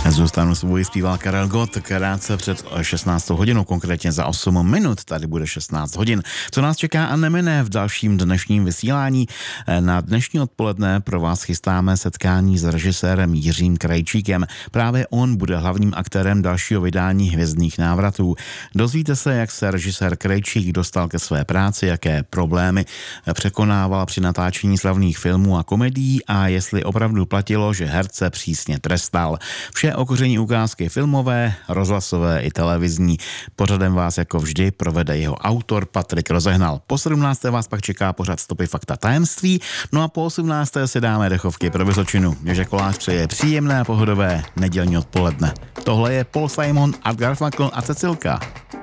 Zůstanu svůj zpíval Karel Gott krátce před 16 hodinou, konkrétně za 8 minut, tady bude 16 hodin. Co nás čeká a nemine v dalším dnešním vysílání? Na dnešní odpoledne pro vás chystáme setkání s režisérem Jiřím Krejčíkem. Právě on bude hlavním aktérem dalšího vydání Hvězdných návratů. Dozvíte se, jak se režisér Krejčík dostal ke své práci, jaké problémy překonával při natáčení slavných filmů a komedií a jestli opravdu platilo, že herce přísně trestal. Vše o koření ukázky filmové, rozhlasové i televizní. Pořadem vás jako vždy provede jeho autor Patrik Rozehnal. Po 17. vás pak čeká pořad Stopy fakta tajemství, no a po 18. si dáme dechovky pro Vysočinu. Ježek Kolář přeje příjemné a pohodové nedělní odpoledne. Tohle je Paul Simon, Art Garfunkel a Cecilka.